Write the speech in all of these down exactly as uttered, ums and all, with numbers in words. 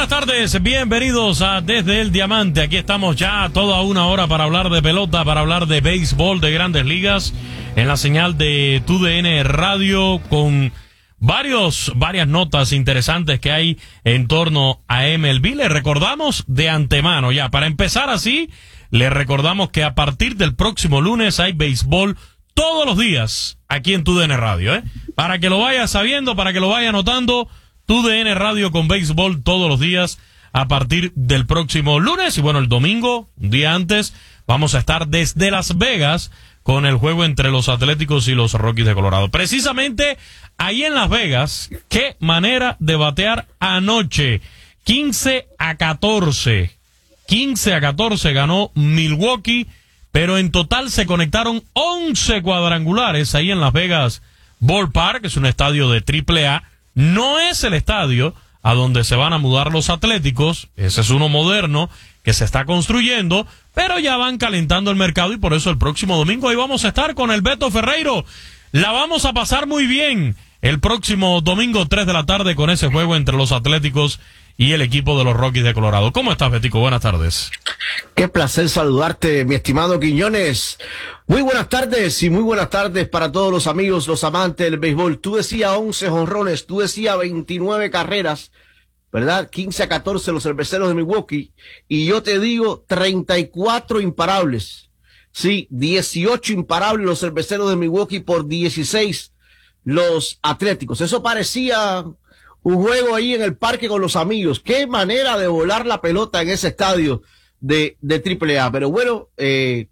buenas tardes, bienvenidos a Desde el Diamante. Aquí estamos ya toda una hora para hablar de pelota, para hablar de béisbol, de Grandes Ligas, en la señal de T U D N Radio, con varios, varias notas interesantes que hay en torno a M L B. Le recordamos de antemano ya, para empezar así, le recordamos que a partir del próximo lunes hay béisbol todos los días aquí en T U D N Radio, ¿eh? Para que lo vaya sabiendo, para que lo vaya anotando, T U D N Radio con béisbol todos los días a partir del próximo lunes. Y bueno, el domingo, un día antes, vamos a estar desde Las Vegas con el juego entre los Atléticos y los Rockies de Colorado. Precisamente ahí en Las Vegas, qué manera de batear anoche. quince a catorce. quince a catorce ganó Milwaukee, pero en total se conectaron once cuadrangulares ahí en Las Vegas Ballpark, que es un estadio de triple A. No es el estadio a donde se van a mudar los Atléticos, ese es uno moderno que se está construyendo, pero ya van calentando el mercado y por eso el próximo domingo ahí vamos a estar con el Beto Ferreiro. La vamos a pasar muy bien el próximo domingo tres de la tarde con ese juego entre los Atléticos y el equipo de los Rockies de Colorado. ¿Cómo estás, Betico? Buenas tardes. Qué placer saludarte, mi estimado Quiñones. Muy buenas tardes y muy buenas tardes para todos los amigos, los amantes del béisbol. Tú decías once jonrones, tú decías veintinueve carreras, ¿verdad? quince a catorce los cerveceros de Milwaukee. Y yo te digo treinta y cuatro imparables. Sí, dieciocho imparables los cerveceros de Milwaukee por dieciséis los Atléticos. Eso parecía un juego ahí en el parque con los amigos. Qué manera de volar la pelota en ese estadio de, de triple A. Pero bueno, eh,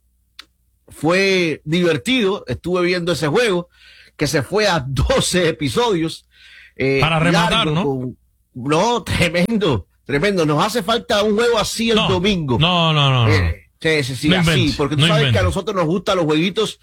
fue divertido. Estuve viendo ese juego que se fue a doce episodios. Eh, Para rematar, largo, ¿no? Con, no, tremendo, tremendo. Nos hace falta un juego así el no, domingo. No, no, no. no. Eh, sí, sí, sí, no así. inventes, Porque tú no sabes inventes. que a nosotros nos gustan los jueguitos,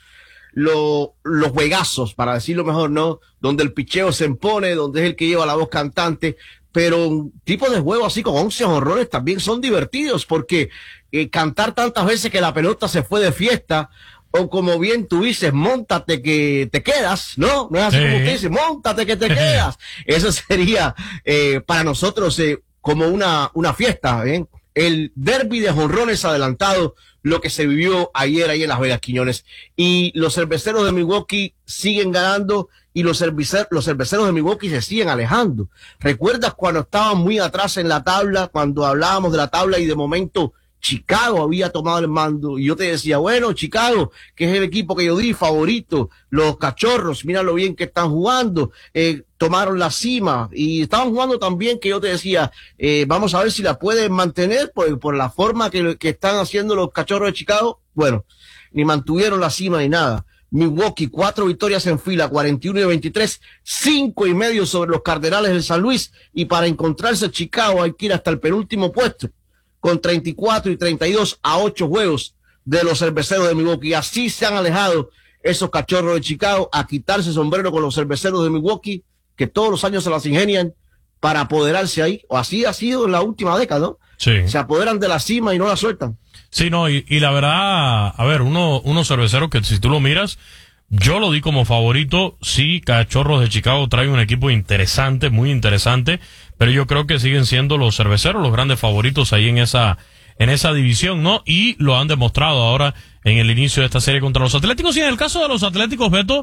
Lo, los juegazos, para decirlo mejor, ¿no? Donde el picheo se impone, donde es el que lleva la voz cantante, pero un tipo de juego así con once jonrones también son divertidos, porque eh, cantar tantas veces que la pelota se fue de fiesta, o como bien tú dices, móntate que te quedas, ¿no? No es así Sí. como usted dice, móntate que te quedas. Eso sería eh, para nosotros eh, como una, una fiesta, ¿eh? El derbi de jonrones adelantado, lo que se vivió ayer ahí en Las Vegas, Quiñones. Y los cerveceros de Milwaukee siguen ganando y los cerveceros, los cerveceros de Milwaukee se siguen alejando. ¿Recuerdas cuando estaban muy atrás en la tabla, cuando hablábamos de la tabla y de momento Chicago había tomado el mando? Y yo te decía, bueno, Chicago, que es el equipo que yo di favorito, los Cachorros, mira lo bien que están jugando, eh, tomaron la cima y estaban jugando tan bien que yo te decía, eh, vamos a ver si la pueden mantener por, por la forma que, que están haciendo los Cachorros de Chicago. Bueno, ni mantuvieron la cima ni nada. Milwaukee, cuatro victorias en fila, cuarenta y uno y veintitrés, cinco y medio sobre los Cardenales del San Luis, y para encontrarse Chicago hay que ir hasta el penúltimo puesto, con treinta y cuatro y treinta y dos a ocho juegos de los cerveceros de Milwaukee. Así se han alejado esos Cachorros de Chicago a quitarse sombrero con los cerveceros de Milwaukee, que todos los años se las ingenian para apoderarse ahí, o así ha sido en la última década, ¿no? Sí. Se apoderan de la cima y no la sueltan. Sí, no, y, y la verdad, a ver, uno, unos cerveceros que si tú lo miras, yo lo di como favorito. Sí, Cachorros de Chicago trae un equipo interesante, muy interesante, pero yo creo que siguen siendo los cerveceros los grandes favoritos ahí en esa, en esa división, ¿no? Y lo han demostrado ahora en el inicio de esta serie contra los Atléticos. Y en el caso de los Atléticos, Beto,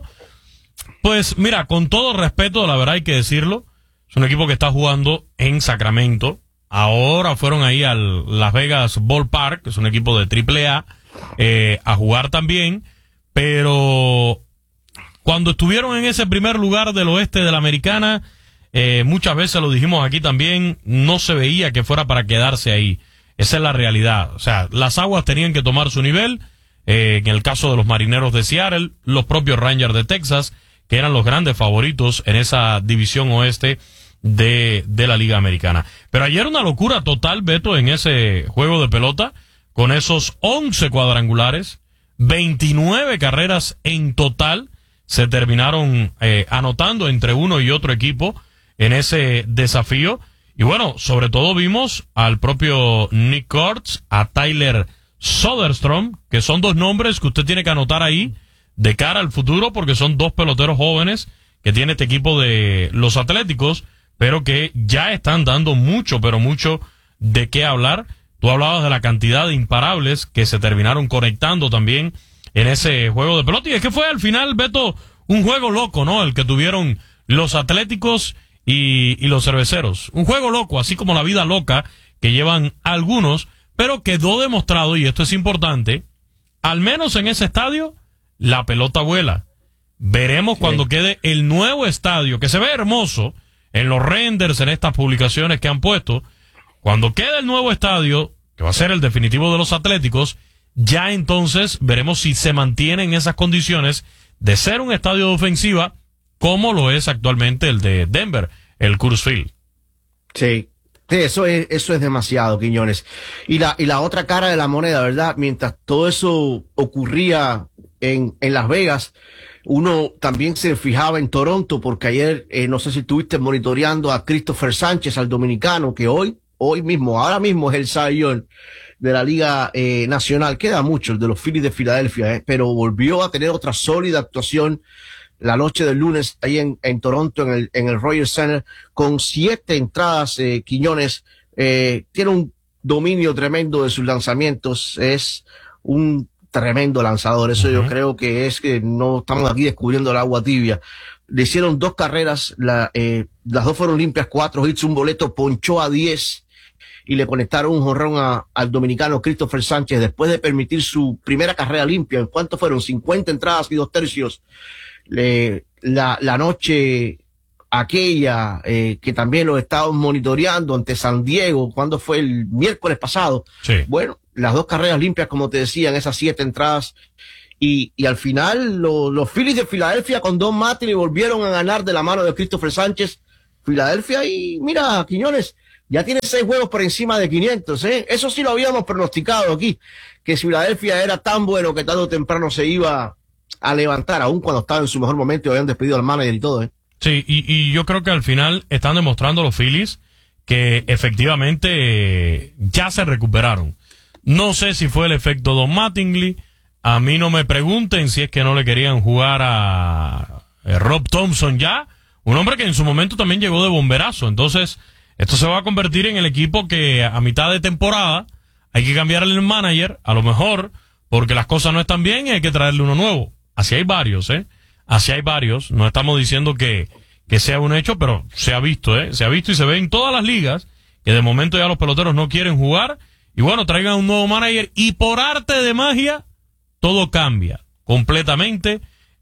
pues mira, con todo respeto, la verdad hay que decirlo, es un equipo que está jugando en Sacramento. Ahora fueron ahí al Las Vegas Ballpark, que es un equipo de triple A, eh, a jugar también, pero cuando estuvieron en ese primer lugar del oeste de la Americana, eh, muchas veces lo dijimos aquí también, no se veía que fuera para quedarse ahí. Esa es la realidad. O sea, las aguas tenían que tomar su nivel, eh, en el caso de los Marineros de Seattle, los propios Rangers de Texas, que eran los grandes favoritos en esa división oeste de, de la Liga Americana. Pero ayer una locura total, Beto, en ese juego de pelota, con esos once cuadrangulares, veintinueve carreras en total, se terminaron eh, anotando entre uno y otro equipo en ese desafío. Y bueno, sobre todo vimos al propio Nick Kurtz, a Tyler Soderstrom, que son dos nombres que usted tiene que anotar ahí de cara al futuro, porque son dos peloteros jóvenes que tiene este equipo de los Atléticos. pero que ya están dando mucho, pero mucho de qué hablar. Tú hablabas de la cantidad de imparables que se terminaron conectando también en ese juego de pelota. Y es que fue al final, Beto, un juego loco, ¿no? El que tuvieron los Atléticos y, y los Cerveceros. Un juego loco, así como la vida loca que llevan algunos, pero quedó demostrado, y esto es importante, al menos en ese estadio, la pelota vuela. Veremos sí. cuando quede el nuevo estadio, que se ve hermoso en los renders, en estas publicaciones que han puesto. Cuando quede el nuevo estadio, que va a ser el definitivo de los Atléticos, ya entonces veremos si se mantiene en esas condiciones de ser un estadio de ofensiva como lo es actualmente el de Denver, el Coors Field. Sí, sí, eso es, eso es demasiado, Quiñones. Y la, y la otra cara de la moneda, ¿verdad? Mientras todo eso ocurría en, en Las Vegas, uno también se fijaba en Toronto, porque ayer, eh, no sé si estuviste monitoreando a Christopher Sánchez, al dominicano, que hoy, hoy mismo, ahora mismo es el Cy Young de la Liga eh, Nacional. Queda mucho el de los Phillies de Filadelfia, eh, pero volvió a tener otra sólida actuación la noche del lunes ahí en, en Toronto, en el, en el Rogers Center, con siete entradas. eh, Quiñones eh, tiene un dominio tremendo de sus lanzamientos, es un tremendo lanzador. Eso uh-huh. yo creo que es que no estamos aquí descubriendo el agua tibia. Le hicieron dos carreras, la, eh, las dos fueron limpias, cuatro hits, un boleto, ponchó a diez y le conectaron un jonrón a, al dominicano Christopher Sánchez después de permitir su primera carrera limpia. ¿En cuánto fueron? cincuenta entradas y dos tercios. Le, la, la noche aquella eh, que también lo estábamos monitoreando ante San Diego, cuando fue el miércoles pasado. Sí. Bueno, las dos carreras limpias, como te decía, en esas siete entradas. Y, y al final lo, los Phillies de Filadelfia con Don Mattingly volvieron a ganar de la mano de Christopher Sánchez. Filadelfia, y mira, Quiñones, ya tiene seis juegos por encima de quinientos, ¿eh? Eso sí lo habíamos pronosticado aquí, que Filadelfia era tan bueno que tarde o temprano se iba a levantar, aun cuando estaba en su mejor momento y habían despedido al manager y todo, ¿eh? Sí, y, y yo creo que al final están demostrando los Phillies que efectivamente eh, ya se recuperaron. No sé si fue el efecto Don Mattingly. A mí no me pregunten si es que no le querían jugar a eh, Rob Thompson ya, un hombre que en su momento también llegó de bomberazo. Entonces, esto se va a convertir en el equipo que a mitad de temporada hay que cambiarle el manager, a lo mejor, porque las cosas no están bien y hay que traerle uno nuevo. Así hay varios, ¿eh? Así hay varios. No estamos diciendo que, que sea un hecho, pero se ha visto, ¿eh? Se ha visto y se ve en todas las ligas que de momento ya los peloteros no quieren jugar. Y bueno, traigan un nuevo manager y por arte de magia todo cambia completamente.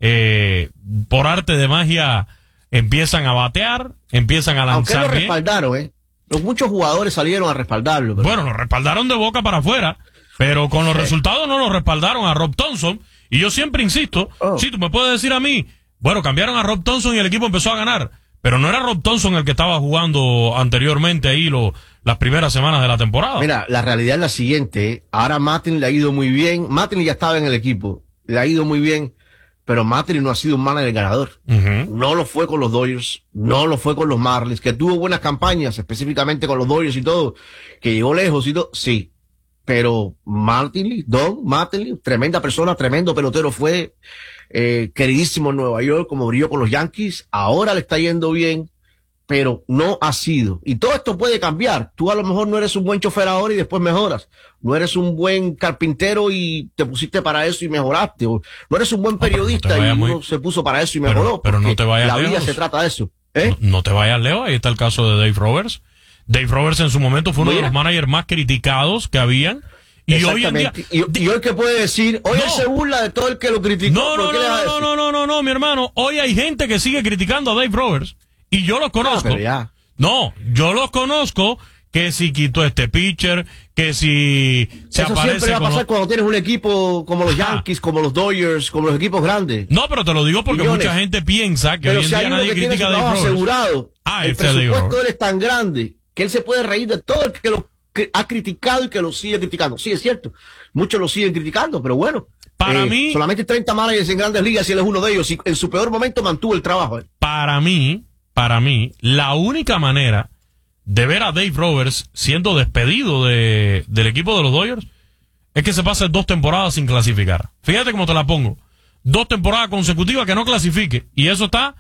Eh, por arte de magia empiezan a batear, empiezan a lanzar. Aunque lo bien. respaldaron, ¿eh? Los muchos jugadores salieron a respaldarlo. Pero... Bueno, lo respaldaron de boca para afuera, pero con los sí. resultados no lo respaldaron a Rob Thompson. Y yo siempre insisto, oh. sí, tú me puedes decir a mí, bueno, cambiaron a Rob Thompson y el equipo empezó a ganar, pero no era Rob Thompson el que estaba jugando anteriormente ahí lo, las primeras semanas de la temporada. Mira, la realidad es la siguiente, ¿eh? Ahora Mattingly le ha ido muy bien, Mattingly ya estaba en el equipo, le ha ido muy bien, pero Mattingly no ha sido un manager ganador. Uh-huh. No lo fue con los Dodgers, no lo fue con los Marlins, que tuvo buenas campañas, específicamente con los Dodgers y todo, que llegó lejos y todo, sí. Pero Mattingly, Don Mattingly, tremenda persona, tremendo pelotero fue, eh, queridísimo en Nueva York, como brilló con los Yankees, ahora le está yendo bien, pero no ha sido. Y todo esto puede cambiar. Tú a lo mejor no eres un buen chofer ahora y después mejoras. No eres un buen carpintero y te pusiste para eso y mejoraste. O no eres un buen periodista no, y uno muy... se puso para eso y mejoró. Pero, pero no te vayas la lejos. vida se trata de eso. ¿Eh? No, no te vayas lejos. Ahí está el caso de Dave Roberts. Dave Roberts en su momento fue uno Mira. de los managers más criticados que habían. Y hoy en día... Y, y hoy que puede decir, hoy no. él se burla de todo el que lo criticó. No, no, no, no, no, no, no, no, no, mi hermano. Hoy hay gente que sigue criticando a Dave Roberts. Y yo los conozco. Ah, pero ya. No, yo los conozco, que si quitó este pitcher, que si se Eso aparece siempre va a pasar con... cuando tienes un equipo como los Yankees, como los Dodgers, como los equipos grandes. No, pero te lo digo porque Millones. Mucha gente piensa que pero hoy en si día nadie critica a Dave Roberts. Asegurado, Ah, el presupuesto de él es tan grande que él se puede reír de todo el que lo que ha criticado y que lo sigue criticando. Sí, es cierto. Muchos lo siguen criticando, pero bueno. Para eh, mí... Solamente treinta managers en Grandes Ligas y él es uno de ellos. Y en su peor momento mantuvo el trabajo. ¿eh? Para mí, para mí, la única manera de ver a Dave Roberts siendo despedido de, del equipo de los Dodgers es que se pase dos temporadas sin clasificar. Fíjate cómo te la pongo. Dos temporadas consecutivas que no clasifique. Y eso está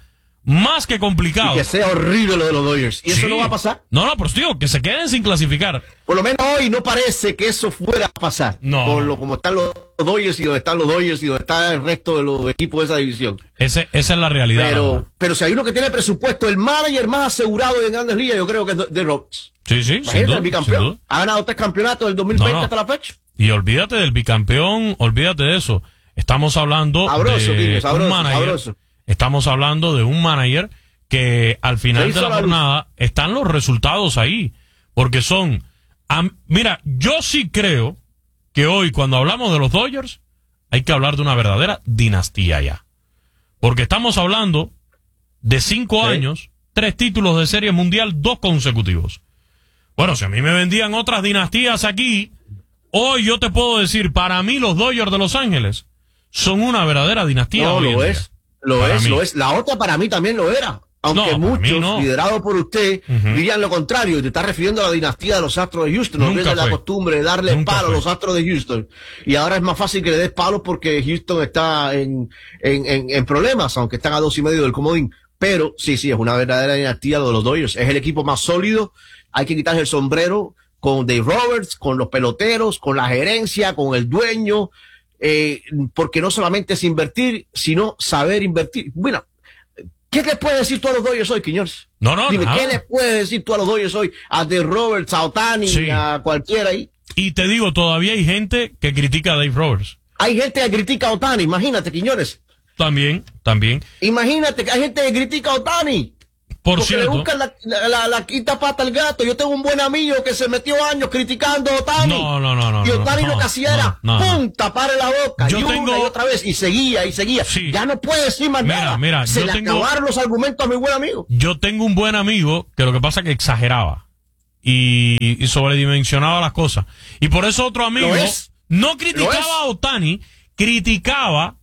más que complicado. Y que sea horrible lo de los Dodgers. Y eso Sí. no va a pasar. No, no, pero tío, que se queden sin clasificar. Por lo menos hoy no parece que eso fuera a pasar. No. Con lo, como están los Dodgers y donde están los Dodgers y donde está el resto de los equipos de esa división. Ese, esa es la realidad. Pero, pero si hay uno que tiene presupuesto, el manager más asegurado en Grandes Ligas, yo creo que es de Roberts. Sí, sí, sin Imagínate, duda, el bicampeón. sin duda. Ha ganado tres campeonatos del dos mil veinte No, no. hasta la fecha. Y olvídate del bicampeón, olvídate de eso. Estamos hablando Sabroso, de Quique, sabroso, un manager. sabroso. Estamos hablando de un manager que al Se final hizo de la la luz. jornada están los resultados ahí. Porque son... am- mira, yo sí creo que hoy cuando hablamos de los Dodgers hay que hablar de una verdadera dinastía ya. Porque estamos hablando de cinco Sí. años, tres títulos de Serie Mundial, dos consecutivos. Bueno, si a mí me vendían otras dinastías aquí, hoy yo te puedo decir, para mí los Dodgers de Los Ángeles son una verdadera dinastía. No, hoy en lo día. es. Lo Para es, mí. lo es. La otra para mí también lo era. Aunque No, para mí muchos, no. liderados por usted, Ujú. dirían lo contrario. Y te está refiriendo a la dinastía de los Astros de Houston. No Nunca olvides la fue. costumbre de darle Nunca palo a fue. los Astros de Houston. Y ahora es más fácil que le des palos porque Houston está en, en, en, en problemas, aunque están a dos y medio del comodín. Pero sí, sí, es una verdadera dinastía lo de los Dodgers. Es el equipo más sólido. Hay que quitarse el sombrero con Dave Roberts, con los peloteros, con la gerencia, con el dueño. Eh, porque no solamente es invertir, sino saber invertir. Bueno, ¿qué le puedes decir tú a los Dodgers hoy, Quiñones? No, no, Dime, nada. ¿qué le puedes decir tú a los Dodgers hoy? A The Roberts, a Ohtani, Sí. a cualquiera ahí. Y te digo, todavía hay gente que critica a Dave Roberts. Hay gente que critica a Ohtani, imagínate, Quiñones. También, también. Imagínate que hay gente que critica a Ohtani. Por Porque le cierto, buscan la, la, la- la quinta pata al gato. Yo tengo un buen amigo que se metió años criticando a Ohtani. No, no, no, no, Y no, Ohtani no, lo que hacía era, no, no, no. ¡pum!, taparle la boca. Yo y una tengo- y otra vez. Y seguía, y seguía. Sí. Ya no puede decir más Mira, nada. mira, se yo le tengo- acabaron los argumentos a mi buen amigo. yo tengo un buen amigo que lo que pasa es que exageraba y, y sobredimensionaba las cosas. Y por eso otro amigo Lo es. no Lo es. criticaba a Ohtani, criticaba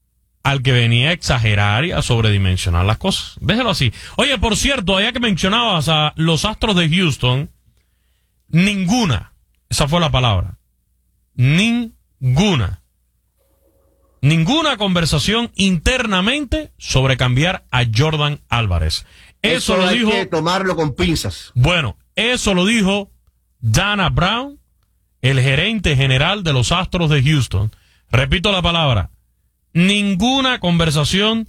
al que venía a exagerar y a sobredimensionar las cosas. Déjelo así. Oye, por cierto, allá que mencionabas a los Astros de Houston, ninguna, esa fue la palabra, ninguna, ninguna conversación internamente sobre cambiar a Jordan Álvarez. Eso, lo hay dijo, que tomarlo con pinzas. bueno, eso lo dijo Dana Brown, el gerente general de los Astros de Houston. Repito la palabra, ninguna conversación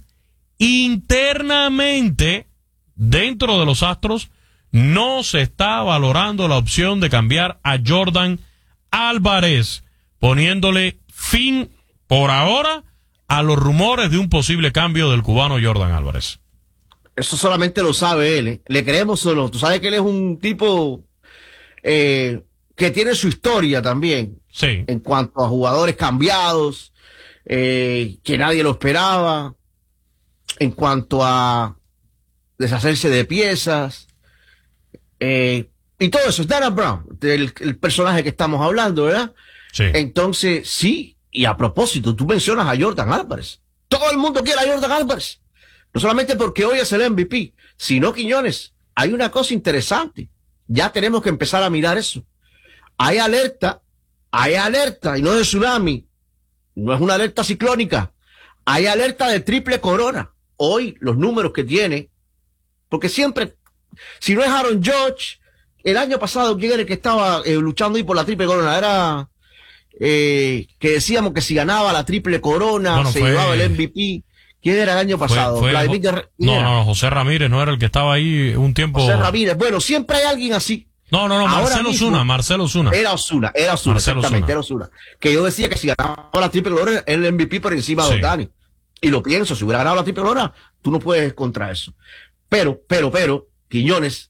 internamente dentro de los Astros. No se está valorando la opción de cambiar a Jordan Álvarez, poniéndole fin por ahora a los rumores de un posible cambio del cubano Jordan Álvarez. Eso solamente lo sabe él, ¿eh? Le creemos o no. Tú sabes que él es un tipo eh, que tiene su historia también Sí, en cuanto a jugadores cambiados, eh, que nadie lo esperaba, en cuanto a deshacerse de piezas, eh, y todo eso. Es Dana Brown, el, el personaje que estamos hablando, ¿verdad? sí. Entonces, sí, y a propósito, tú mencionas a Jordan Álvarez. Todo el mundo quiere a Jordan Álvarez. No solamente porque hoy es el M V P, sino, Quiñones, hay una cosa interesante. Ya tenemos que empezar a mirar eso. Hay alerta, hay alerta, y no de tsunami, no es una alerta ciclónica, hay alerta de triple corona. Hoy los números que tiene, porque siempre, si no es Aaron Judge, el año pasado, ¿quién era el que estaba eh, luchando ahí por la triple corona? Era eh, que decíamos que si ganaba la triple corona, Bueno, se fue- llevaba el M V P. ¿Quién era el año Fue- pasado? fue- Vladimir Guerrero. ¿Quién no, era? no, José Ramírez no era el que estaba ahí un tiempo. José Ramírez. Bueno, siempre hay alguien así. No, no, no, Ahora Marcelo mismo- Zuna, Marcelo Zuna. Era Osuna, era Osuna, Marcelo exactamente, Ozuna. era Osuna. Que yo decía que si ganaba la triple corona, era el M V P por encima Sí. de Ohtani. Y lo pienso, si hubiera ganado la triple corona, tú no puedes contra eso. Pero, pero, pero, Quiñones,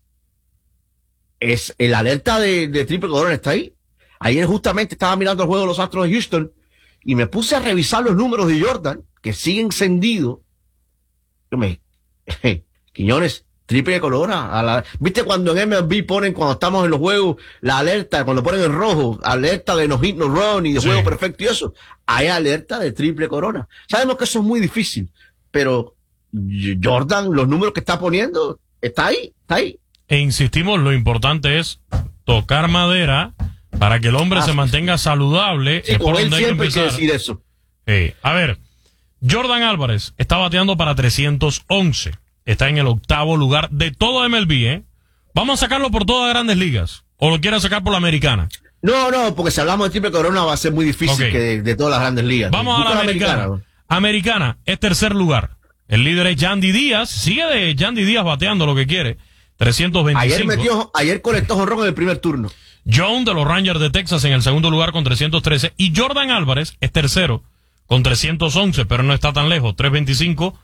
es el alerta de, de triple corona está ahí. Ayer justamente estaba mirando el juego de los Astros de Houston y me puse a revisar los números de Jordan, que siguen encendidos. Yo me, Quiñones, triple corona. A la, ¿viste cuando en M L B ponen, cuando estamos en los juegos, la alerta, cuando ponen en rojo, alerta de no hit, no run y de Sí. juego perfecto y eso? Hay alerta de triple corona. Sabemos que eso es muy difícil, pero Jordan, los números que está poniendo, está ahí, está ahí. E insistimos, lo importante es tocar madera para que el hombre Ah, se sí. mantenga saludable. Sí, es por con él donde hay que siempre hay que empezar. decir eso. Eh, a ver, Jordan Álvarez está bateando para trescientos once. está en el octavo lugar de todo M L B, ¿eh? Vamos a sacarlo por todas las grandes ligas. ¿O lo quieren sacar por la americana? No, no, porque si hablamos de triple corona va a ser muy difícil Okay. que de, de todas las grandes ligas. Vamos Busca a la americana. americana. Americana es tercer lugar. El líder es Yandy Díaz. Sigue de Yandy Díaz bateando lo que quiere. trescientos veinticinco. Ayer metió, ayer conectó jonrón en el primer turno. John de los Rangers de Texas en el segundo lugar con trescientos trece. Y Jordan Álvarez es tercero con trescientos once, pero no está tan lejos. trescientos veinticinco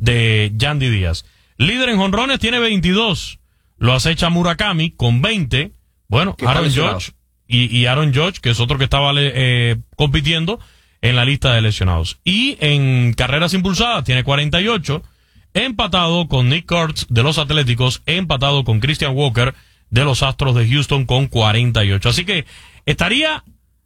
de Yandy Díaz. Líder en jonrones tiene veintidós. Lo acecha Murakami con veinte. Bueno, Aaron Judge y, y Aaron Judge, que es otro que estaba eh, compitiendo en la lista de lesionados. Y en carreras impulsadas tiene cuarenta y ocho, empatado con Nick Kurtz de los Atléticos, empatado con Christian Walker de los Astros de Houston con cuarenta y ocho. Así que estaría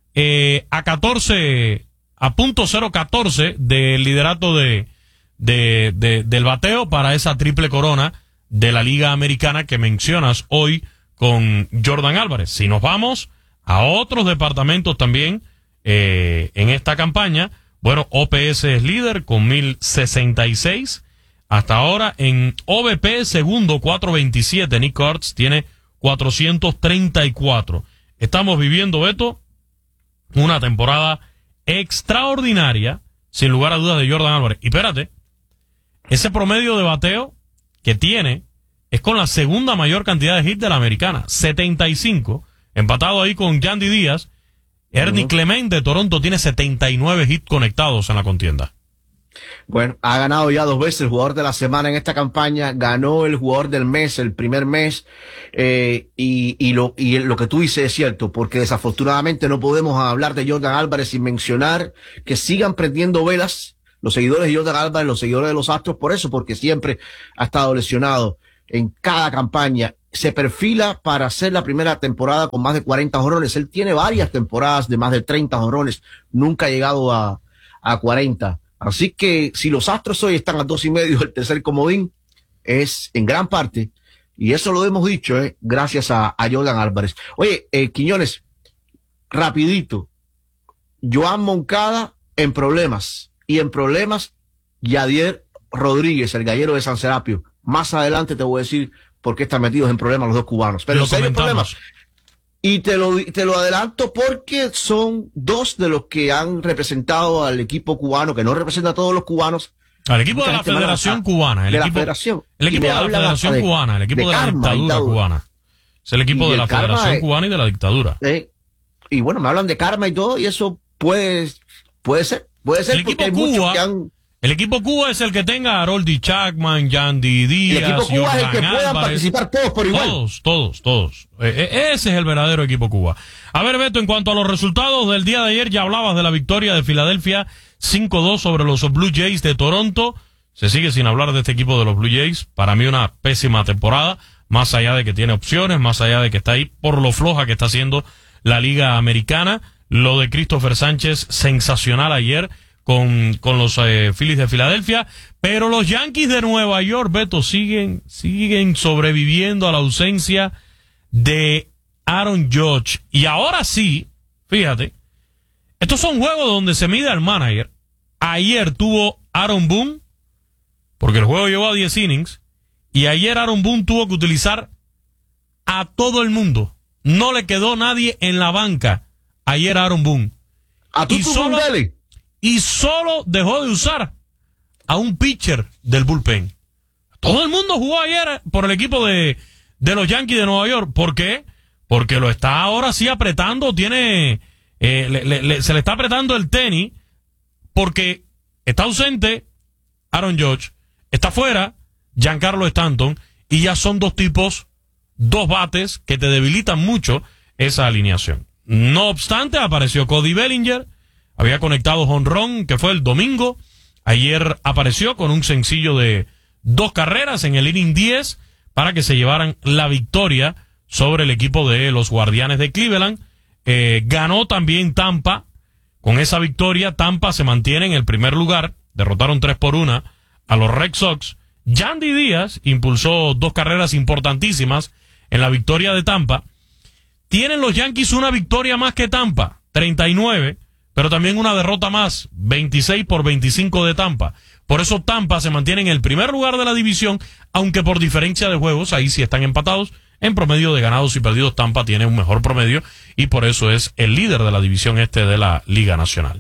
eh, a catorce, a punto cero catorce del liderato de, de, de, del bateo para esa triple corona de la Liga Americana que mencionas hoy con Jordan Álvarez. Si nos vamos a otros departamentos también eh, en esta campaña, bueno, O P S es líder con mil sesenta y seis. Hasta ahora en O V P segundo, cuatrocientos veintisiete. Nick Kurtz tiene cuatrocientos treinta y cuatro. Estamos viviendo, Beto, una temporada extraordinaria, sin lugar a dudas, de Jordan Álvarez. Y espérate, ese promedio de bateo que tiene es con la segunda mayor cantidad de hits de la americana, setenta y cinco, empatado ahí con Yandy Díaz. Ernie uh-huh. Clement de Toronto tiene setenta y nueve hits conectados en la contienda. Bueno, ha ganado ya dos veces el jugador de la semana en esta campaña, ganó el jugador del mes, el primer mes, eh, y, y, lo, y lo que tú dices es cierto, porque desafortunadamente no podemos hablar de Jordan Álvarez sin mencionar que sigan prendiendo velas los seguidores de Jordan Álvarez, los seguidores de los Astros, por eso, porque siempre ha estado lesionado en cada campaña. Se perfila para hacer la primera temporada con más de cuarenta jonrones. Él tiene varias temporadas de más de treinta jonrones, nunca ha llegado a, a cuarenta. Así que si los Astros hoy están a dos y medio del tercer comodín, es en gran parte, y eso lo hemos dicho, eh, gracias a, a Jordan Álvarez. Oye, eh, Quiñones, rapidito, Joan Moncada en problemas, y en problemas Yadier Rodríguez, el gallero de San Serapio. Más adelante te voy a decir por qué están metidos en problemas los dos cubanos. Pero en serio problemas. Y te lo, te lo adelanto porque son dos de los que han representado al equipo cubano, que no representa a todos los cubanos. Al equipo de la Federación Cubana. El de equipo, la Federación. El equipo de la Federación Cubana, el equipo de la dictadura cubana. Es el equipo de la Federación Cubana y de la dictadura. Eh, y bueno, me hablan de karma y todo, y eso puede, puede ser. Puede ser el porque equipo hay Cuba, muchos que han... El equipo Cuba es el que tenga a Haroldy Chapman, Yandy Díaz, el equipo Cuba Jordan es el que puedan Álvarez, participar todos por igual. Todos, todos, todos. Eh, eh, ese es el verdadero equipo Cuba. A ver, Beto, en cuanto a los resultados del día de ayer, ya hablabas de la victoria de Filadelfia cinco dos sobre los Blue Jays de Toronto. Se sigue sin hablar de este equipo de los Blue Jays. Para mí una pésima temporada, más allá de que tiene opciones, más allá de que está ahí por lo floja que está haciendo la Liga Americana. Lo de Christopher Sánchez, sensacional ayer con, con los eh, Phillies de Filadelfia, pero los Yankees de Nueva York, Beto, siguen, siguen sobreviviendo a la ausencia de Aaron Judge. Y ahora sí, fíjate, estos son juegos donde se mide al manager. Ayer tuvo Aaron Boone, porque el juego llegó a diez innings, y ayer Aaron Boone tuvo que utilizar a todo el mundo. No le quedó nadie en la banca ayer a Aaron Boone. ¿A tu y solo, y solo dejó de usar a un pitcher del bullpen. Todo el mundo jugó ayer por el equipo de, de los Yankees de Nueva York. ¿Por qué? Porque lo está ahora sí apretando, tiene, eh, le, le, le, se le está apretando el tenis, porque está ausente Aaron Judge, está fuera Giancarlo Stanton, y ya son dos tipos, dos bates que te debilitan mucho esa alineación. No obstante, apareció Cody Bellinger, había conectado jonrón, que fue el domingo. Ayer apareció con un sencillo de dos carreras en el inning diez para que se llevaran la victoria sobre el equipo de los Guardianes de Cleveland. Eh, ganó también Tampa. Con esa victoria, Tampa se mantiene en el primer lugar. Derrotaron tres por una a los Red Sox. Yandy Díaz impulsó dos carreras importantísimas en la victoria de Tampa. Tienen los Yankees una victoria más que Tampa, treinta y nueve, pero también una derrota más, veintiséis por veinticinco de Tampa. Por eso Tampa se mantiene en el primer lugar de la división, aunque por diferencia de juegos, ahí sí están empatados. En promedio de ganados y perdidos, Tampa tiene un mejor promedio y por eso es el líder de la división este de la Liga Nacional.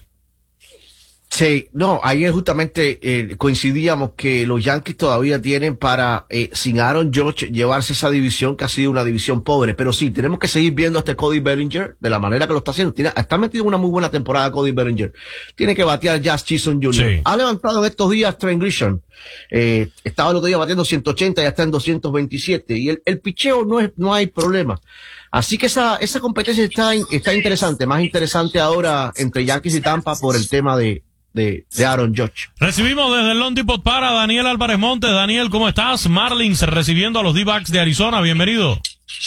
Sí, no, ayer justamente eh, coincidíamos que los Yankees todavía tienen para, eh, sin Aaron Judge, llevarse esa división que ha sido una división pobre. Pero sí, tenemos que seguir viendo a este Cody Bellinger de la manera que lo está haciendo. Tiene, está metido en una muy buena temporada Cody Bellinger. Tiene que batear Jazz Chisholm junior Sí. Ha levantado en estos días Trent Grisham. Eh, estaba el otro día batiendo ciento ochenta, ya está en doscientos veintisiete. Y el, el picheo no es, no hay problema. Así que esa, esa competencia está, está interesante. Más interesante ahora entre Yankees y Tampa por el tema de, De, de Aaron Judge. Recibimos desde el Lone Depot para Daniel Álvarez Montes. Daniel, ¿cómo estás? Marlins recibiendo a los D-backs de Arizona. Bienvenido.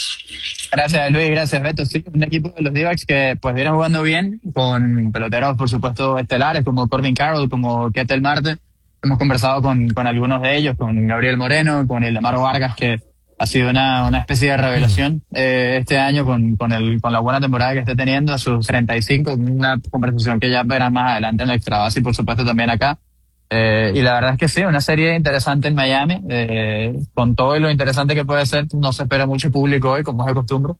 Gracias, Luis. Gracias, Beto. Sí, un equipo de los D-backs que pues viene jugando bien, con peloteros, por supuesto, estelares, como Corbin Carroll, como Ketel Marte. Hemos conversado con, con algunos de ellos, con Gabriel Moreno, con el Amaro Vargas, que ha sido una, una especie de revelación eh, este año con, con, el, con la buena temporada que está teniendo a sus treinta y cinco, una conversación que ya verán más adelante en la extra base y por supuesto también acá. Eh, y la verdad es que sí, una serie interesante en Miami, eh, con todo y lo interesante que puede ser, no se espera mucho público hoy, como es de costumbre.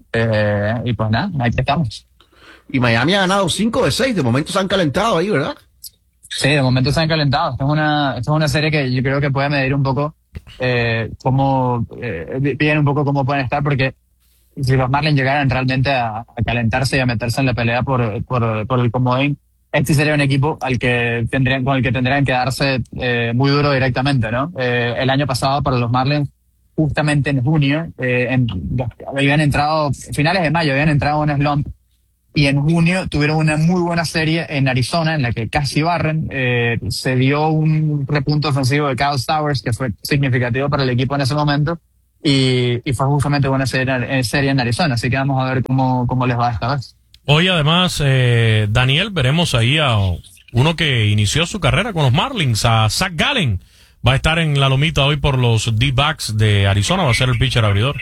Eh, y pues nada, ahí estamos. Y Miami ha ganado cinco de seis, de momento se han calentado ahí, ¿verdad? Sí, de momento se han calentado. Esta es una, esta es una serie que yo creo que puede medir un poco eh, cómo, eh, bien un poco cómo pueden estar, porque si los Marlins llegaran realmente a, a calentarse y a meterse en la pelea por, por, por el comodín, este sería un equipo al que tendrían, con el que tendrían que darse eh, muy duro directamente, ¿no? Eh, el año pasado para los Marlins, justamente en junio, eh, en, habían entrado, finales de mayo, habían entrado en un slump. Y en junio tuvieron una muy buena serie en Arizona, en la que casi barren. Eh, se dio un repunto ofensivo de Kyle Stowers, que fue significativo para el equipo en ese momento. Y, y fue justamente buena serie, serie en Arizona. Así que vamos a ver cómo, cómo les va esta vez. Hoy, además, eh, Daniel, veremos ahí a uno que inició su carrera con los Marlins, a Zach Gallen. Va a estar en la lomita hoy por los D-backs de Arizona. Va a ser el pitcher abridor.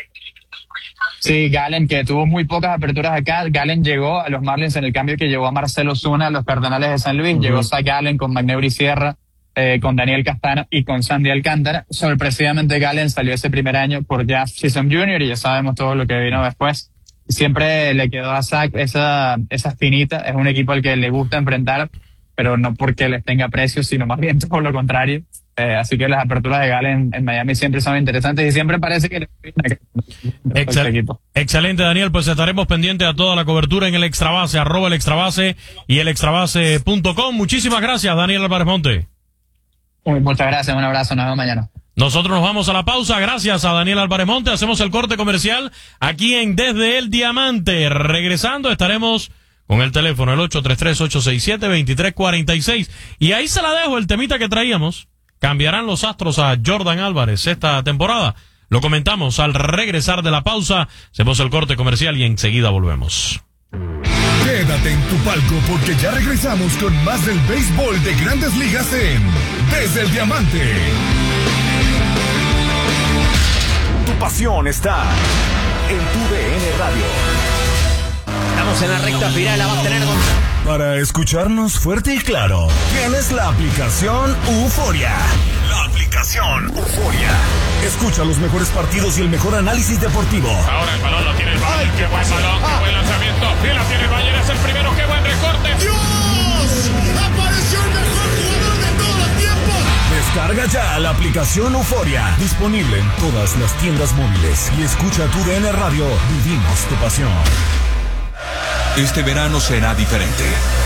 Sí, Gallen, que tuvo muy pocas aperturas acá. Gallen llegó a los Marlins en el cambio que llevó a Marcelo Zuna a los Cardenales de San Luis. Uh-huh. Llegó Zach Gallen con McNeary Sierra, eh, con Daniel Castano y con Sandy Alcántara. Sorpresivamente, Gallen salió ese primer año por Jazz Chisholm junior y ya sabemos todo lo que vino después. Siempre le quedó a Zach esa, esa espinita. Es un equipo al que le gusta enfrentar, pero no porque les tenga precio, sino más bien todo lo contrario. Eh, así que las aperturas de Gallen en Miami siempre son interesantes y siempre parece que... Excel, excelente, Daniel, pues estaremos pendientes a toda la cobertura en el Extrabase, arroba el Extrabase y el extrabase punto com. Muchísimas gracias, Daniel Álvarez Monte. Muy, muchas gracias, un abrazo, nos vemos mañana. Nosotros nos vamos a la pausa, gracias a Daniel Álvarez Monte, hacemos el corte comercial aquí en Desde el Diamante. Regresando estaremos con el teléfono, el ocho tres tres, ocho seis siete, dos tres cuatro seis, y ahí se la dejo el temita que traíamos. ¿Cambiarán los Astros a Jordan Álvarez esta temporada? Lo comentamos al regresar de la pausa. Hacemos el corte comercial y enseguida volvemos. Quédate en tu palco porque ya regresamos con más del béisbol de Grandes Ligas en Desde el Diamante. Tu pasión está en tu D N Radio. Estamos en la recta final, la va a tener con... Para escucharnos fuerte y claro, tienes la aplicación Euforia. La aplicación Euforia. Escucha los mejores partidos y el mejor análisis deportivo. Ahora el balón lo tiene el Bayern. Qué buen balón, qué buen lanzamiento. Y la tiene el Bayern, es el primero. Qué buen recorte. ¡Dios! ¡Apareció el mejor jugador de todos los tiempos! Descarga ya la aplicación Euforia. Disponible en todas las tiendas móviles. Y escucha tu D N Radio. Vivimos tu pasión. Este verano será diferente.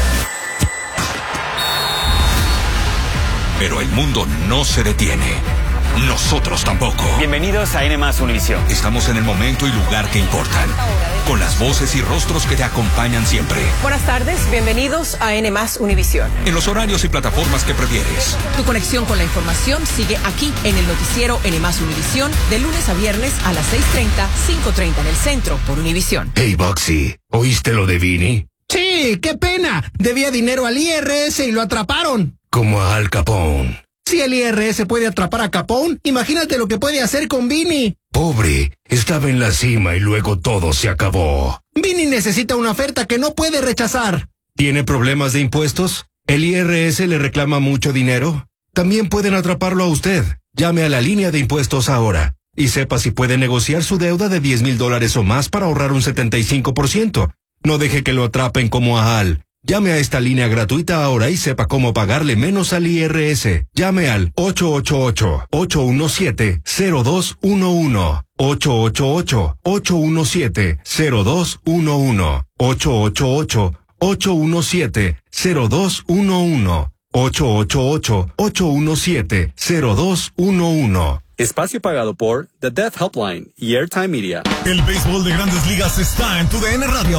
Pero el mundo no se detiene. Nosotros tampoco. Bienvenidos a N más Univisión. Estamos en el momento y lugar que importan, con las voces y rostros que te acompañan siempre. Buenas tardes, bienvenidos a N más Univisión. En los horarios y plataformas que prefieres. Tu conexión con la información sigue aquí en el noticiero N más Univisión, de lunes a viernes a las seis treinta, cinco treinta en el centro por Univisión. Hey, Boxy, ¿oíste lo de Vini? Sí, qué pena. Debía dinero al I R S y lo atraparon. Como a Al Capone. Si el I R S puede atrapar a Capone, imagínate lo que puede hacer con Vini. Pobre, estaba en la cima y luego todo se acabó. Vini necesita una oferta que no puede rechazar. ¿Tiene problemas de impuestos? ¿El I R S le reclama mucho dinero? También pueden atraparlo a usted. Llame a la línea de impuestos ahora y sepa si puede negociar su deuda de diez mil dólares o más para ahorrar un setenta y cinco por ciento. No deje que lo atrapen como a Al. Llame a esta línea gratuita ahora y sepa cómo pagarle menos al I R S. Llame al ocho ocho ocho, ocho uno siete, cero dos uno uno. ocho ocho ocho, ocho uno siete, cero dos uno uno. ocho ocho ocho, ocho uno siete, cero dos uno uno. ocho ocho ocho, ocho uno siete, cero dos uno uno. Espacio pagado por The Death Helpline y Airtime Media. El béisbol de Grandes Ligas está en tu D N Radio.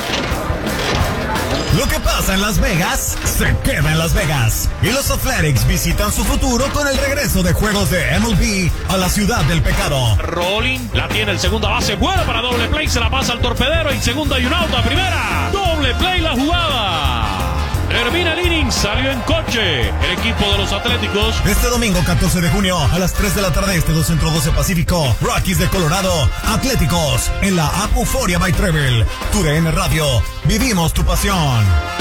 Lo que pasa en Las Vegas, se queda en Las Vegas. Y los Athletics visitan su futuro con el regreso de juegos de M L B a la ciudad del pecado. Rolling, la tiene el segunda base, buena para doble play, se la pasa al torpedero, en segunda y un out a primera. Doble play la jugada. Termina el inning, salió en coche el equipo de los Atléticos. Este domingo catorce de junio a las tres de la tarde este, dos Centro doce Pacífico, Rockies de Colorado, Atléticos en la App Euphoria by Travel. Tu D N Radio, vivimos tu pasión.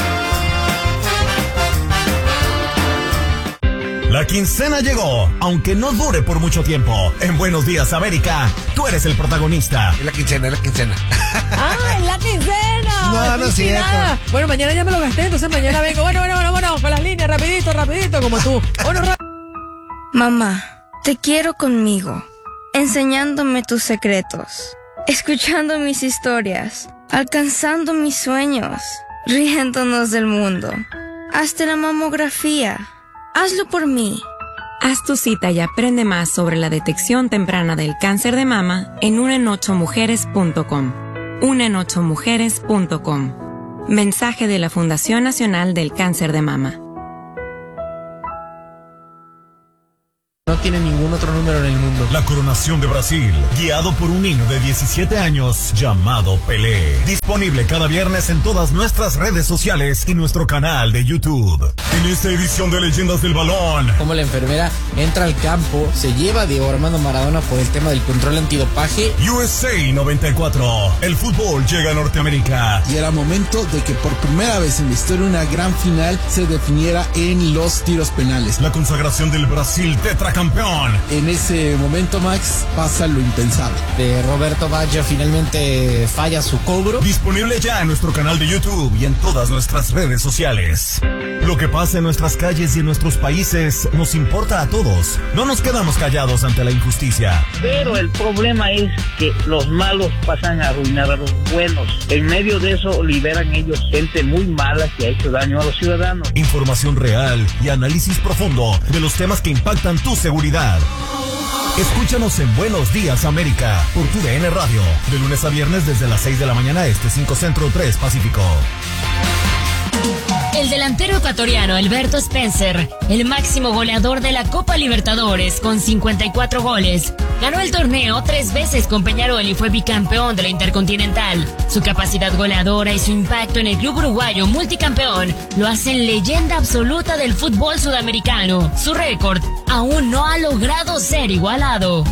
La quincena llegó, aunque no dure por mucho tiempo. En Buenos Días América, tú eres el protagonista. Es la quincena, es la quincena. ¡Ah, es la quincena! No, no es cierto. Bueno, mañana ya me lo gasté, entonces mañana vengo. Bueno, bueno, bueno, bueno, con las líneas, rapidito, rapidito, como tú. Bueno, ra- Mamá, te quiero conmigo, enseñándome tus secretos, escuchando mis historias, alcanzando mis sueños, riéndonos del mundo. Hazte la mamografía. Hazlo por mí. Haz tu cita y aprende más sobre la detección temprana del cáncer de mama en uno en ocho mujeres punto com. uno en ocho mujeres punto com. Mensaje de la Fundación Nacional del Cáncer de Mama. No tiene ningún otro número en el mundo. La coronación de Brasil, guiado por un niño de diecisiete años llamado Pelé. Disponible cada viernes en todas nuestras redes sociales y nuestro canal de YouTube. En esta edición de Leyendas del Balón, como la enfermera entra al campo, se lleva a Diego Armando Maradona por el tema del control antidopaje. U S A noventa y cuatro, el fútbol llega a Norteamérica. Y era momento de que por primera vez en la historia una gran final se definiera en los tiros penales. La consagración del Brasil tetracampeón. En ese momento, Max, pasa lo impensable. De Roberto Baggio finalmente falla su cobro. Disponible ya en nuestro canal de YouTube y en todas nuestras redes sociales. Lo que pasa en nuestras calles y en nuestros países nos importa a todos. No nos quedamos callados ante la injusticia. Pero el problema es que los malos pasan a arruinar a los buenos. En medio de eso liberan ellos gente muy mala que ha hecho daño a los ciudadanos. Información real y análisis profundo de los temas que impactan tu seguridad. Escúchanos en Buenos Días América por tu D N Radio, de lunes a viernes desde las seis de la mañana este, cinco Centro, tres Pacífico. El delantero ecuatoriano Alberto Spencer, el máximo goleador de la Copa Libertadores con cincuenta y cuatro goles, ganó el torneo tres veces con Peñarol y fue bicampeón de la Intercontinental. Su capacidad goleadora y su impacto en el club uruguayo multicampeón lo hacen leyenda absoluta del fútbol sudamericano. Su récord aún no ha logrado ser igualado.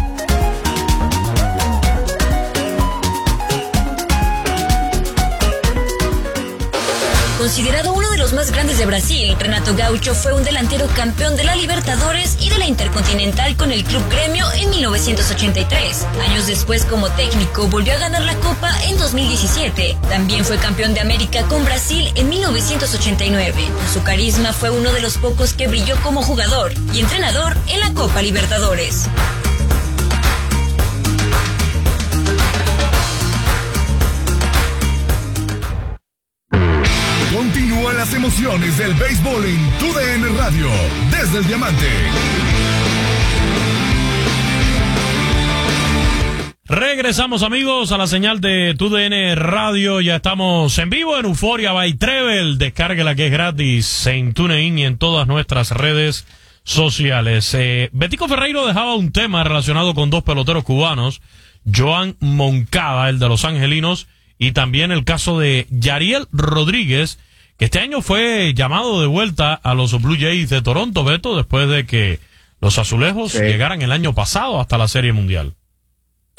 Considerado uno de los más grandes de Brasil, Renato Gaucho fue un delantero campeón de la Libertadores y de la Intercontinental con el Club Gremio en mil novecientos ochenta y tres. Años después, como técnico, volvió a ganar la Copa en dos mil diecisiete. También fue campeón de América con Brasil en mil novecientos ochenta y nueve. Su carisma fue uno de los pocos que brilló como jugador y entrenador en la Copa Libertadores. Continúan las emociones del béisbol en tu D N Radio, desde el Diamante. Regresamos, amigos, a la señal de tu D N Radio. Ya estamos en vivo en Euphoria by Travel. Descárguela, que es gratis en TuneIn y en todas nuestras redes sociales. Eh, Betico Ferreiro dejaba un tema relacionado con dos peloteros cubanos, Joan Moncada, el de los Angelinos, y también el caso de Yariel Rodríguez, que este año fue llamado de vuelta a los Blue Jays de Toronto, Beto, después de que los azulejos sí. llegaran el año pasado hasta la Serie Mundial.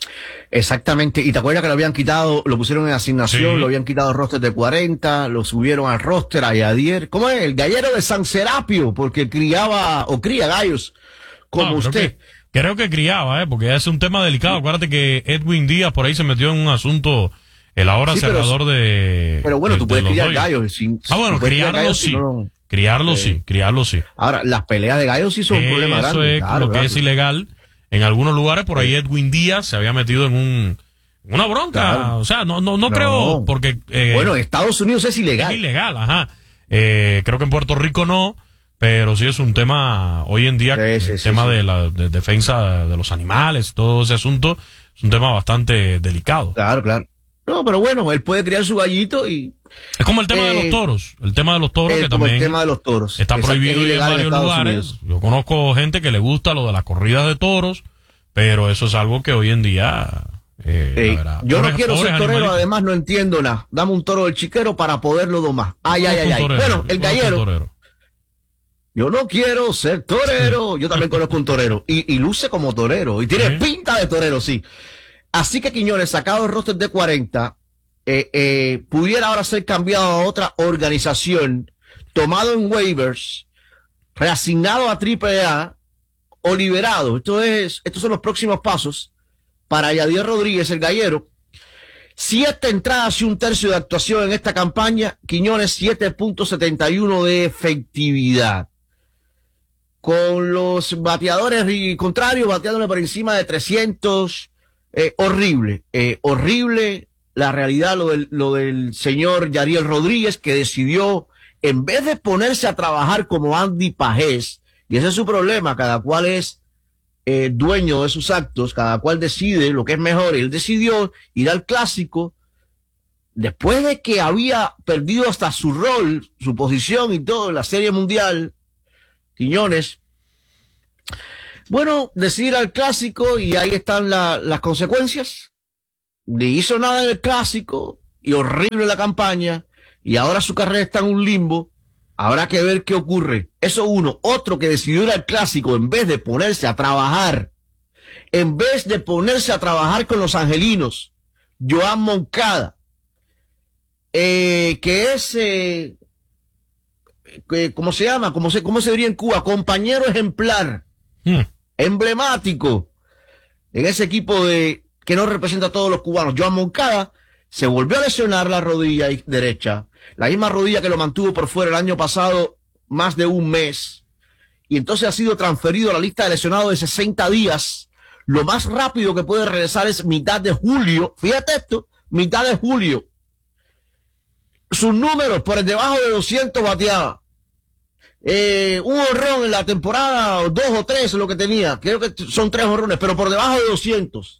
Exactamente, y te acuerdas que lo habían quitado, lo pusieron en asignación, Sí. lo habían quitado roster de cuarenta, lo subieron al roster a Yadier. ¿Cómo es? El gallero de San Serapio, porque criaba o cría gallos como No, creo usted. que- Creo que criaba, ¿eh? Porque es un tema delicado. Acuérdate que Edwin Díaz por ahí se metió en un asunto, el ahora Sí, pero- cerrador de. Pero bueno, de- tú de puedes los criar Dodgers. gallos. Sin, Ah, bueno, tú puedes criar criarlo gallos sí. si no- Criarlo Eh, sí, criarlo sí. Ahora, las peleas de gallos sí son un problema Eso grande. es claro, lo que claro. es ilegal. En algunos lugares, por ahí Edwin Díaz se había metido en un en una bronca. Claro. O sea, no, no, no, No. creo, porque. eh, Bueno, en Estados Unidos es ilegal. Es ilegal, ajá. Eh, creo que en Puerto Rico no, pero sí es un tema, hoy en día, Sí, sí, el sí, tema sí. de la de defensa de los animales, todo ese asunto, es un tema bastante delicado. Claro, claro. No, pero bueno, él puede criar su gallito y... Es como el tema de Eh, los toros, el tema de los toros eh, que como también el tema de los toros. está Exacto, prohibido es en ilegal en varios Estados lugares. Unidos. Yo conozco gente que le gusta lo de las corridas de toros, pero eso es algo que hoy en día... eh, Ey, la verdad, yo no pobres- quiero ser pobres torero, animalitos. además no entiendo nada. Dame un toro del chiquero para poderlo domar. Ay, ay, Conozco ay, un ay. torero, Bueno, yo el conozco un gallero. torero. Yo no quiero ser torero. Yo también conozco un torero. Y, y luce como torero. Y tiene Sí. pinta de torero, sí. Así que Quiñones, sacado el roster de cuarenta, eh, eh, pudiera ahora ser cambiado a otra organización, tomado en waivers, reasignado a Triple A o liberado. Esto es, estos son los próximos pasos para Yadier Rodríguez, el gallero. Siete entradas y un tercio de actuación en esta campaña. Quiñones, siete punto setenta y uno de efectividad. Con los bateadores y contrarios, bateándole por encima de trescientos. Eh, horrible, eh, horrible la realidad, lo del, lo del señor Yadier Rodríguez, que decidió, en vez de ponerse a trabajar como Andy Pajés, y ese es su problema, cada cual es eh, dueño de sus actos, cada cual decide lo que es mejor. Él decidió ir al clásico después de que había perdido hasta su rol, su posición y todo en la Serie Mundial. Quiñones, bueno, decidir ir al clásico y ahí están la, las consecuencias. Ni hizo nada en el clásico y horrible la campaña y ahora su carrera está en un limbo. Habrá que ver qué ocurre. Eso uno. Otro que decidió ir al clásico en vez de ponerse a trabajar, en vez de ponerse a trabajar con los angelinos, Joan Moncada, eh, que es, eh, que, ¿cómo se llama? ¿Cómo se, cómo se diría en Cuba? Compañero ejemplar, Hmm. emblemático en ese equipo de que no representa a todos los cubanos. Joan Moncada se volvió a lesionar la rodilla derecha, la misma rodilla que lo mantuvo por fuera el año pasado más de un mes, y entonces ha sido transferido a la lista de lesionados de sesenta días. Lo más rápido que puede regresar es mitad de julio. Fíjate esto, mitad de julio. Sus números por el debajo de doscientos bateaba. Eh, un honrón en la temporada, o dos o tres lo que tenía. Creo que son tres honrones, pero por debajo de doscientos.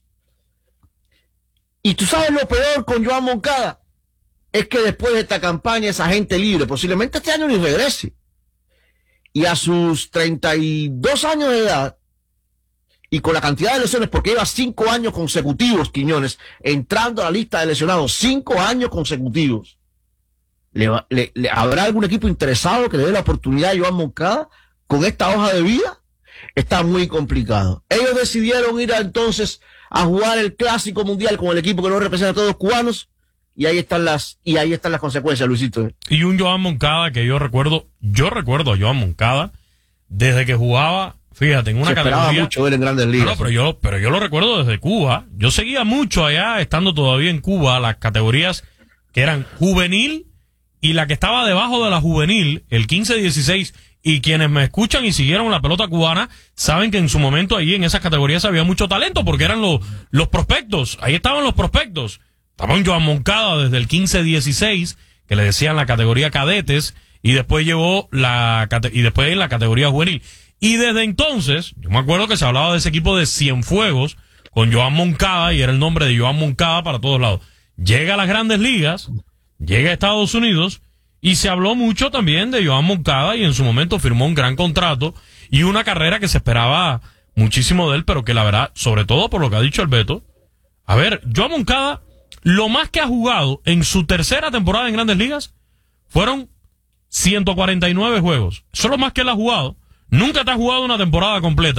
Y tú sabes lo peor con Joan Moncada, es que después de esta campaña es agente libre, posiblemente este año ni regrese. Y a sus treinta y dos años de edad, y con la cantidad de lesiones, porque lleva cinco años consecutivos, Quiñones, entrando a la lista de lesionados, cinco años consecutivos. ¿Le, va- le, le- ¿Habrá algún equipo interesado que le dé la oportunidad a Joan Moncada con esta hoja de vida? Está muy complicado. Ellos decidieron ir a, entonces a jugar el Clásico Mundial con el equipo que no representa a todos los cubanos, y ahí están las, y ahí están las consecuencias, Luisito. Y un Joan Moncada que yo recuerdo, yo recuerdo a Joan Moncada desde que jugaba, fíjate, en una Se esperaba categoría. mucho ver en Grandes Ligas. No, no, pero yo, pero yo lo recuerdo desde Cuba. Yo seguía mucho allá, estando todavía en Cuba, las categorías que eran juvenil y la que estaba debajo de la juvenil, el quince dieciséis. Y quienes me escuchan y siguieron la pelota cubana saben que en su momento ahí en esas categorías había mucho talento porque eran los, los prospectos. Ahí estaban los prospectos. Estaba un Joan Moncada desde el quince dieciséis, que le decían la categoría cadetes, y después llegó la, cate- y después en la categoría juvenil. Y desde entonces, yo me acuerdo que se hablaba de ese equipo de Cienfuegos con Joan Moncada y era el nombre de Joan Moncada para todos lados. Llega a las Grandes Ligas, llega a Estados Unidos y se habló mucho también de Joan Moncada y en su momento firmó un gran contrato y una carrera que se esperaba muchísimo de él, pero que la verdad, sobre todo por lo que ha dicho el Beto, a ver, Joan Moncada, lo más que ha jugado en su tercera temporada en Grandes Ligas fueron ciento cuarenta y nueve juegos. Eso es lo más que él ha jugado. Nunca te ha jugado una temporada completa.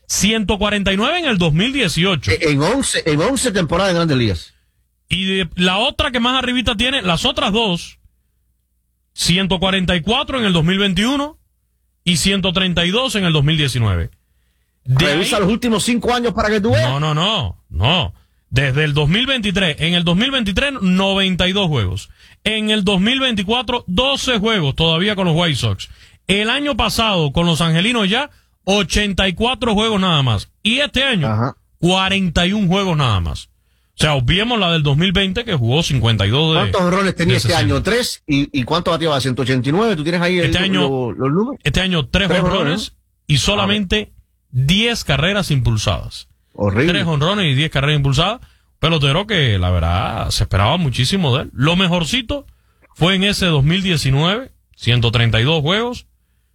ciento cuarenta y nueve en el dos mil dieciocho. En once, en once temporadas en Grandes Ligas. Y de, la otra que más arribita tiene, las otras dos, ciento cuarenta y cuatro en el dos mil veintiuno y ciento treinta y dos en el dos mil diecinueve. De Revisa ahí, los últimos cinco años para que tú veas. No, no, no, no. Desde el dos mil veintitrés, en el dos mil veintitrés, noventa y dos juegos. En el dos mil veinticuatro, doce juegos todavía con los White Sox. El año pasado, con los Angelinos ya, ochenta y cuatro juegos nada más. Y este año, Ajá. cuarenta y uno juegos nada más. O sea, obviemos la del dos mil veinte, que jugó cincuenta y dos de... ¿Cuántos honrones tenía este año? ¿Tres? ¿Y, y cuánto bateaba? ¿ciento ochenta y nueve? ¿Tú tienes ahí el, este año, lo, los números? Este año, tres honrones y solamente diez carreras impulsadas. Horrible. Tres honrones y diez carreras impulsadas. Pelotero que, la verdad, se esperaba muchísimo de él. Lo mejorcito fue en ese dos mil diecinueve, ciento treinta y dos juegos.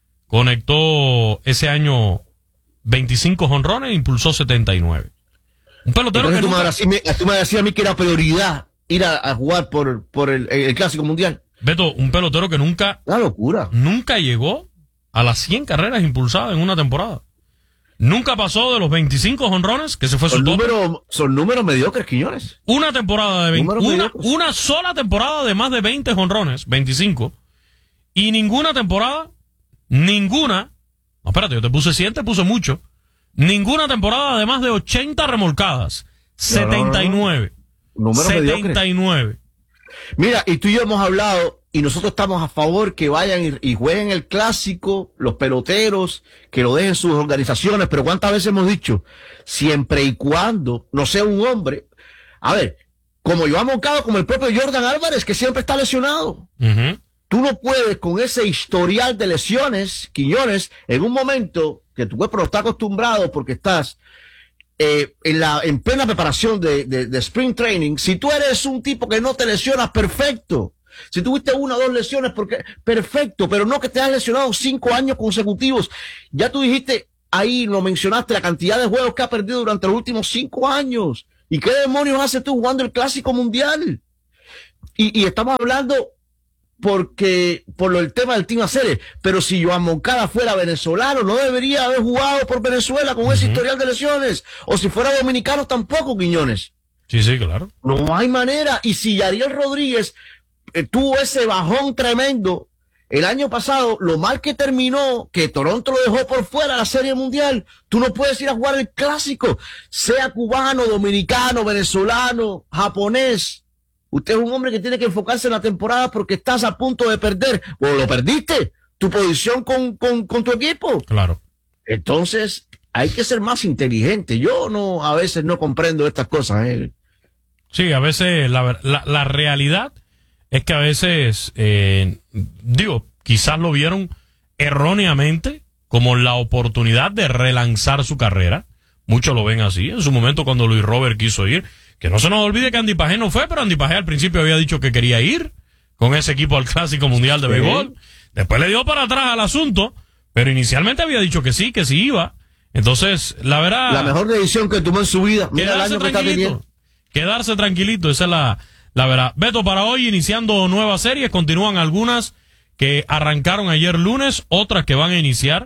Conectó ese año veinticinco honrones e impulsó setenta y nueve. Un pelotero Entonces, que tú, nunca... me decías, tú me decías a mí que era prioridad ir a, a jugar por, por el, el Clásico Mundial. Beto, un pelotero que nunca... Una locura. Nunca llegó a las cien carreras impulsadas en una temporada. Nunca pasó de los veinticinco honrones, que se fue son su tope. Número, son números mediocres, Quiñones. Una temporada de veinte, una, una sola temporada de más de veinte honrones, veinticinco. Y ninguna temporada, ninguna, no, espérate, yo te puse cien, te puse mucho. Ninguna temporada de más de ochenta remolcadas. setenta y nueve. Números setenta y nueve. Mediocres. Mira, y tú y yo hemos hablado, y nosotros estamos a favor que vayan y, y jueguen el Clásico, los peloteros, que lo dejen sus organizaciones, pero ¿cuántas veces hemos dicho? Siempre y cuando no sea un hombre. A ver, como Joan Moncada, como el propio Jordan Álvarez, que siempre está lesionado. Uh-huh. Tú no puedes, con ese historial de lesiones, Quiñones, en un momento que tu cuerpo no está acostumbrado porque estás eh, en la en plena preparación de, de, de Spring Training, si tú eres un tipo que no te lesionas, perfecto. Si tuviste una o dos lesiones, porque perfecto, pero no que te has lesionado cinco años consecutivos. Ya tú dijiste, ahí lo mencionaste, la cantidad de juegos que ha perdido durante los últimos cinco años. ¿Y qué demonios haces tú jugando el Clásico Mundial? Y, y estamos hablando porque por lo del tema del Team Acere, pero si Joan Moncada fuera venezolano, no debería haber jugado por Venezuela con uh-huh. ese historial de lesiones. O si fuera dominicano, tampoco, Quiñones. Sí, sí, claro. No hay manera. Y si Yariel Rodríguez eh, tuvo ese bajón tremendo el año pasado, lo mal que terminó, que Toronto lo dejó por fuera de la Serie Mundial, tú no puedes ir a jugar el Clásico, sea cubano, dominicano, venezolano, japonés. Usted es un hombre que tiene que enfocarse en la temporada porque estás a punto de perder, o lo perdiste, tu posición con, con, con tu equipo. Claro. Entonces, hay que ser más inteligente. Yo no, a veces no comprendo estas cosas. ¿eh? Sí, a veces la, la, la realidad es que a veces, eh, digo, quizás lo vieron erróneamente como la oportunidad de relanzar su carrera. Muchos lo ven así. En su momento cuando Luis Robert quiso ir, que no se nos olvide que Andy Pajé no fue, pero Andy Pajé al principio había dicho que quería ir con ese equipo al Clásico Mundial de sí. Béisbol. Después le dio para atrás al asunto, pero inicialmente había dicho que sí, que sí iba. Entonces, la verdad... La mejor decisión que tomó en su vida. Mira el año que está teniendo. Quedarse tranquilito, esa es la, la verdad. Beto, para hoy, iniciando nuevas series, continúan algunas que arrancaron ayer lunes, otras que van a iniciar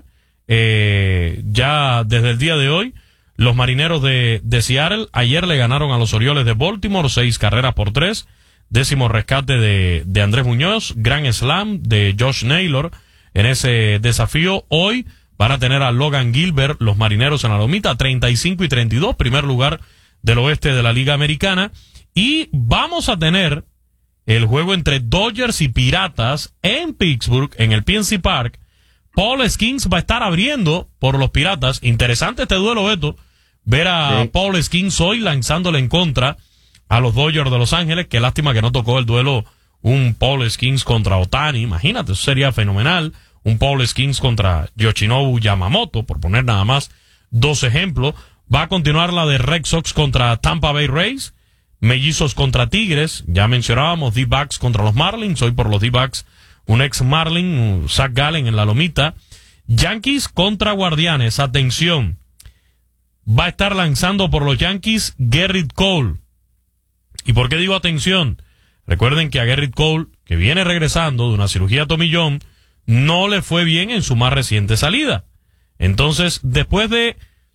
eh, ya desde el día de hoy. Los Marineros de, de Seattle ayer le ganaron a los Orioles de Baltimore, seis carreras por tres. Décimo rescate de, de Andrés Muñoz, gran slam de Josh Naylor en ese desafío. Hoy van a tener a Logan Gilbert, los Marineros en la lomita, treinta y cinco y treinta y dos, primer lugar del oeste de la Liga Americana. Y vamos a tener el juego entre Dodgers y Piratas en Pittsburgh, en el P N C Park. Paul Skeens va a estar abriendo por los Piratas. Interesante este duelo, Beto. Ver a sí. Paul Skeens hoy lanzándole en contra a los Dodgers de Los Ángeles. Qué lástima que no tocó el duelo un Paul Skeens contra Ohtani. Imagínate, eso sería fenomenal. Un Paul Skeens contra Yoshinobu Yamamoto, por poner nada más dos ejemplos. Va a continuar la de Red Sox contra Tampa Bay Rays. Mellizos contra Tigres. Ya mencionábamos D-backs contra los Marlins. Hoy por los D-backs un ex Marlin, Zach Gallen en la lomita. Yankees contra Guardianes. Atención. Va a estar lanzando por los Yankees Gerrit Cole. ¿Y por qué digo atención? Recuerden que a Gerrit Cole, que viene regresando de una cirugía Tommy John, no le fue bien en su más reciente salida. Entonces, después de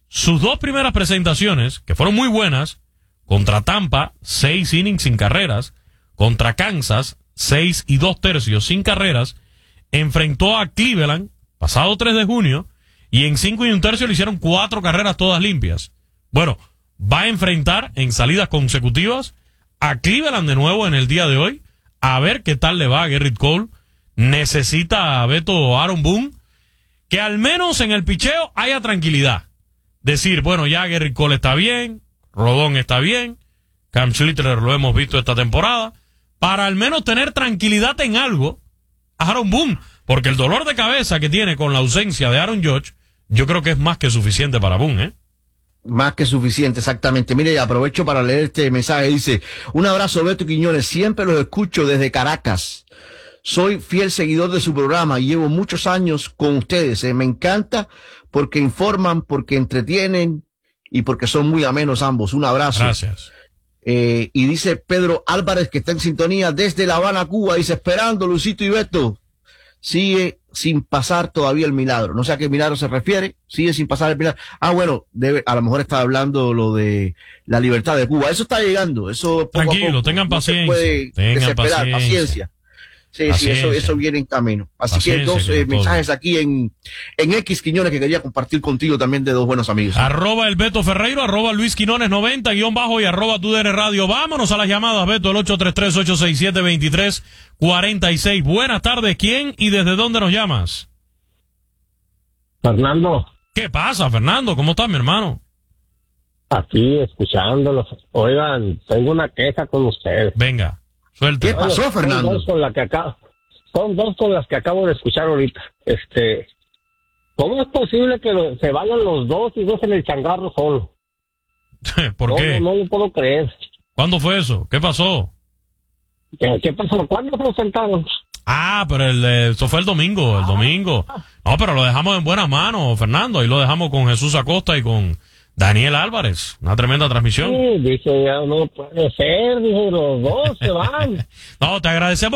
sus dos primeras presentaciones, que fueron muy buenas, contra Tampa, seis innings sin carreras, contra Kansas, seis y dos tercios sin carreras, enfrentó a Cleveland, pasado tres de junio, y en cinco y un tercio le hicieron cuatro carreras todas limpias. Bueno, va a enfrentar en salidas consecutivas a Cleveland de nuevo en el día de hoy, a ver qué tal le va a Gerrit Cole. Necesita a Beto Aaron Boone que al menos en el picheo haya tranquilidad. Decir, bueno, ya Gerrit Cole está bien, Rodón está bien, Cam Schlitter lo hemos visto esta temporada, para al menos tener tranquilidad en algo a Aaron Boone, porque el dolor de cabeza que tiene con la ausencia de Aaron Judge, yo creo que es más que suficiente para Boone, ¿eh? Más que suficiente, exactamente. Mire, aprovecho para leer este mensaje. Dice, un abrazo, Beto Quiñones, siempre los escucho desde Caracas. Soy fiel seguidor de su programa y llevo muchos años con ustedes. Eh, me encanta porque informan, porque entretienen y porque son muy amenos ambos. Un abrazo. Gracias. Eh, y dice Pedro Álvarez, que está en sintonía desde La Habana, Cuba, dice, esperando, Luisito y Beto. Sigue sin pasar todavía el milagro. No sé a qué milagro se refiere. Sigue sin pasar el milagro. Ah, bueno, debe, a lo mejor está hablando lo de la libertad de Cuba. Eso está llegando. Eso poco Tranquilo, a poco, tengan no paciencia. Se puede tengan desesperar. paciencia. Paciencia. Sí, Paciencia. sí, eso, eso viene en camino. Así Paciencia, que dos que eh, mensajes aquí en, en X Quiñones que quería compartir contigo también de dos buenos amigos. Arroba el Beto Ferreiro, arroba Luis Quinones noventa, guión bajo y arroba tu D N Radio. Vámonos a las llamadas, Beto, el ocho tres tres, ocho seis siete, dos tres cuatro seis. Buenas tardes, ¿quién y desde dónde nos llamas? Fernando. ¿Qué pasa, Fernando? ¿Cómo estás, mi hermano? Aquí, escuchándolos. Oigan, tengo una queja con ustedes. Venga. Suelta. ¿Qué pasó, son Fernando? Dos con la que acabo, son dos con las que acabo de escuchar ahorita. Este, ¿cómo es posible que lo, se vayan los dos y dos en el changarro solo? ¿Por no, qué? No, no lo puedo creer. ¿Cuándo fue eso? ¿Qué pasó? ¿Qué, qué pasó? ¿Cuándo se sentaron? Ah, pero el, eh, eso fue el domingo, el domingo. No, pero lo dejamos en buenas manos, Fernando. Ahí lo dejamos con Jesús Acosta y con Daniel Álvarez. Una tremenda transmisión. Sí, dije, ya no puede ser, dije, los dos se van. No, te agradecemos.